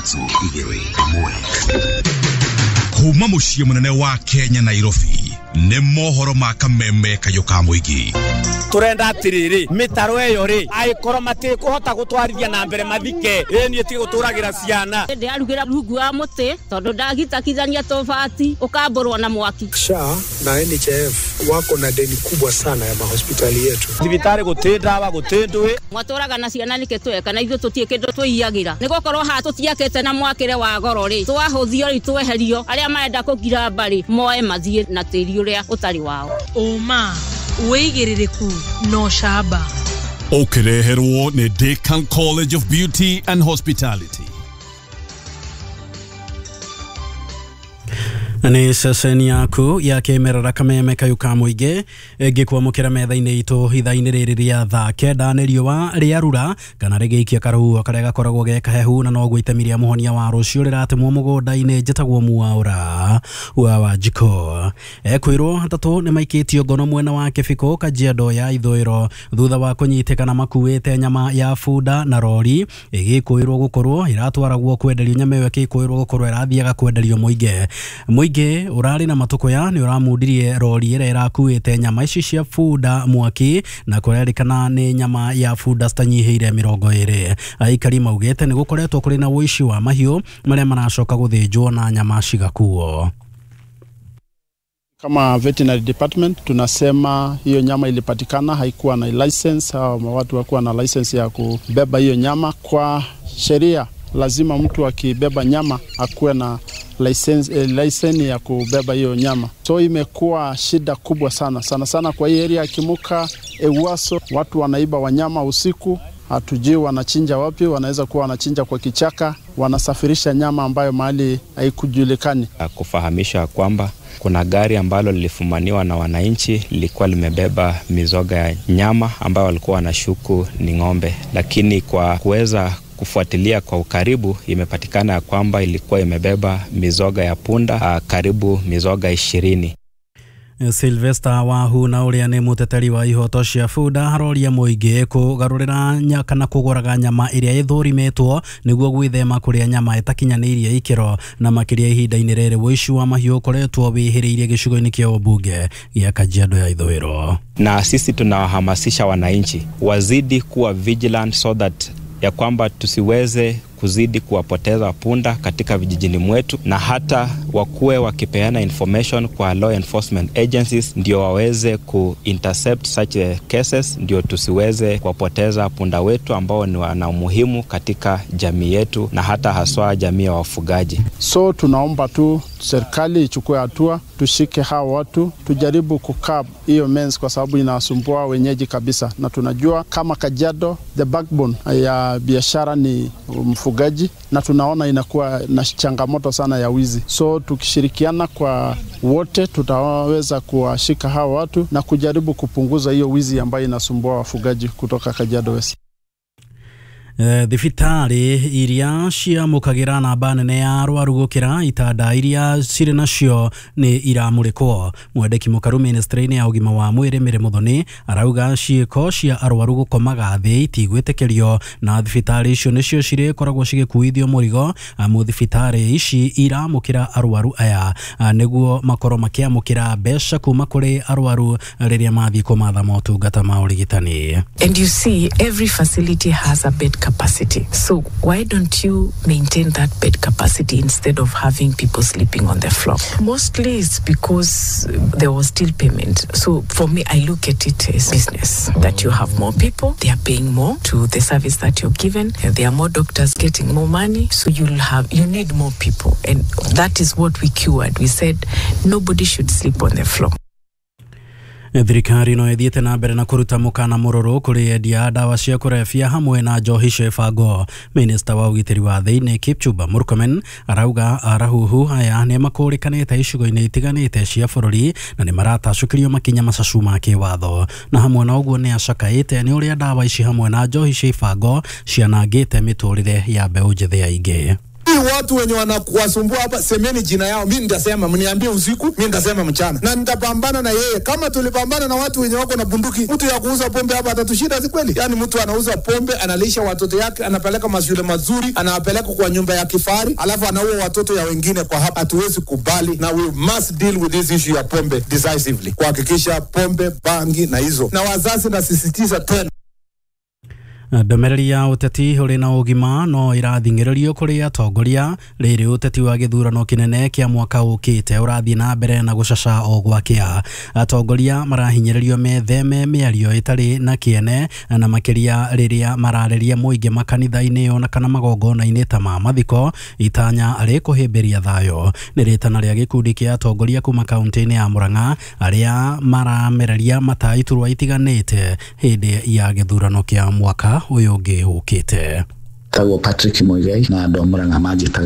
Kuma muciĩ munene wa Kenya Nairobi nĩ mohoro ma kameme kayo ka muigi. Turenda atiriri mitaro eyo ri aikoro mate kuhota gutwarithia na mbere mathike ni tige guturagira ciana ndi arugira rungu wa muti tondu ndagitakithania tofati ukamburwa na mwaki. SHA na NHIF wako na deni kubwa sana ya mahospitali yetu. Thibitari gutindawa gutindwe mwaturaga na ciana nike tweka na ithu tutie kindu twiyagira nigokorwo ha tutiakete na mwakire wa goro ri twahuthio ri tweherio aria marenda kugira bari moe mathie na tiri uria utari wao. Oma weigiririku no shaba Okireherwo ni Deakin College of Beauty and Hospitality. Ni seseni yaku ya kemerera kameme kayo ka muige gikwamukira metha-ini itu itha-ini riri ria thaa kenda ni riua riarura kana rigiikia karuhuo karia gakoragwo ge kahehu na no gwitemiria muhonia wa rucio riratemwo mugunda-ini njitagwo Muaura wa Jiko kwirwo hatatu ni maikitio ngono mwena wa Kibiko Kajiado ya ithwiro thutha wa kunyitikana makuite nyama ya funda na rori igikwirwo gukorwo iratwaragwo kwenderio nyama iyo igikwirwo gukorwo irathiaga kwenderio muige urari na matukoya ni uramundirie rori ira irakuite nyama ici cia funda mwaki na kurerikana ni nyama ya funda stanyiheire 20 aikari maugete ni gukoretwo kuri na wishi wa mahiu maria maracoka guthinjwo na nyama cigakuo. Kama veterinary department tunasema hiyo nyama ilipatikana haikuwa na license au watu wakuwa na license ya kubeba hiyo nyama. Kwa sheria lazima mtu akibeba nyama akuwe na license ya kubeba hiyo nyama. So imekuwa shida kubwa sana kwa hii area ya Kimuka, Ewaso, watu wanaiba wanyama usiku, hatujui wanachinja wapi, wanaweza kuwa wanachinja kwa kichaka, wanasafirisha nyama ambayo mahali haikujulikani. Kufahamisha kwamba kuna gari ambalo lilifumaniwa na wananchi lilikuwa limebeba mizoga ya nyama ambayo walikuwa wanashuku ni ng'ombe, lakini kwa kuweza kufuatilia kwa ukaribu imepatikana kwamba ilikuwa imebeba mizoga ya punda karibu mizoga 20. Sylvester Wahu na uria ni muteteri wa ihoto cia funda haroria muingi kugarurira nyaka na kuguraga nyama iria ithurimetwo niguo gwithema kuria nyama itakinyanirie ikiro na makiria ihinda-ini riri wishi wa mahiu koretwo wihiriirie gicigo-ini kia ubunge ya Kajiado ya ithwiro. Na sisi tunawahamasisha wananchi wazidi kuwa vigilant so that ya kwamba tusiweze kuzidi kuwapoteza punda katika vijijini mwetu, na hata wakuwe wakipeana information kwa law enforcement agencies ndio waweze ku-intercept such cases, ndio tusiweze kuwapoteza punda wetu ambao ni wana umuhimu katika jamii yetu na hata haswa jamii ya wafugaji. So tunaomba tu serikali ichukue hatua, tushike hao watu, tujaribu kukab hiyo mens kwa sababu inasumbua wenyeji kabisa, na tunajua kama Kajiado the backbone ya biashara ni mfugaji, na tunaona inakuwa na changamoto sana ya wizi. So tukishirikiana kwa wote tutaweza kuwashika hao watu na kujaribu kupunguza hiyo wizi ambayo inasumbua wafugaji kutoka Kajiado West. Thibitari iria cia mukagira namba nene ya arwaru gukira itanda iria ciri nacio ni iramurikwo. Mwendeki mukaru ministry-ini ya ugima wa mwiri Mary Muthoni arauga ciiko cia arwaru gukomaga thi itigwitikirio na thibitari icio nicio ciri koragwo cigikuithio murigo mu thibitari ici iramukira arwaru aya niguo makoro makiamukira mbeca kuma kuri arwaru riria mathi kumatha motungata ma urigitani. And you see every facility has a bed capacity. So why don't you maintain that bed capacity instead of having people sleeping on the floor? Mostly it's because there was still payment. So for me, I look at it as business, that you have more people, they are paying more to the service that you're given, and there are more doctors getting more money, so you need more people. And that is what we cured. We said nobody should sleep on the floor. Thirikari no ethiete na mbere na kuruta mukana mururu kuri endia dawa cia kurefia hamwe na njohi cia ibango. Minister wa ugitiri wa thiini Kipchumba Murkomen arauga arahuhu aya ni makurikanite icigo-ini itiganite cia bururi na ni maratacukirio makinya macacu ma kiwatho, na hamwe na uguo ni acakaite ni uria dawa ici hamwe na njohi cia ibango cianangite miturire ya mbeu njithi aingi. Hii watu wenye wanakuwasumbua hapa, semeni jina yao. Mimi nitasema, mniambie usiku, mimi nitasema mchana. Na nitapambana na yeye kama tulipambana na watu wenye wako na bunduki. Mtu ya kuuza pombe hapa atatushinda si kweli? Yani mtu anauza pombe, analisha watoto yake, anapeleka mashule mazuri, anawapeleka kwa nyumba ya kifahari, alafu anaua watoto ya wengine kwa hapa. Hatuwezi kubali, na we must deal with this issue ya pombe decisively. Kuhakikisha pombe, bangi na hizo. Na wazazi nasisitiza tena, ndomereri ya uteti uri na ugima no irathingiririo kuri atongoria riri uteti wa githurano kinene kia mwaka ukite urathi na mbere na gucaca o gwakia. Atongoria marahinyiririo metheme miario itari na kiene na makiria riria marareria muingi makanitha-ini ona kana magongona-ini ta ma mathiko itanya ari kuhimbiria thayo. Ni ritana ria gikundi kia atongoria kuma kaunti-ini ya Murang'a aria maramereria mataiturwa itiganite hindi ya githurano kia mwaka uyu ungi ukite. Tawo Patrick Muigai na Murang'a majita